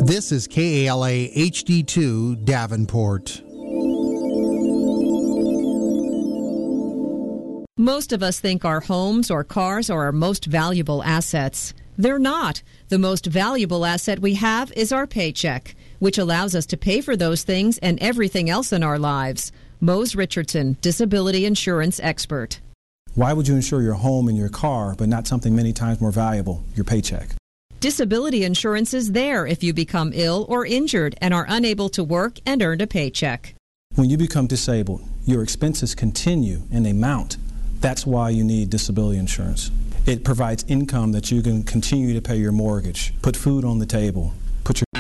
This is KALA HD2 Davenport. Most of us think our homes or cars are our most valuable assets. They're not. The most valuable asset we have is our paycheck, which allows us to pay for those things and everything else in our lives. Mose Richardson, disability insurance expert. Why would you insure your home and your car, but not something many times more valuable, your paycheck? Disability insurance is there if you become ill or injured and are unable to work and earn a paycheck. When you become disabled, your expenses continue and they mount. That's why you need disability insurance. It provides income that you can continue to pay your mortgage, put food on the table, put your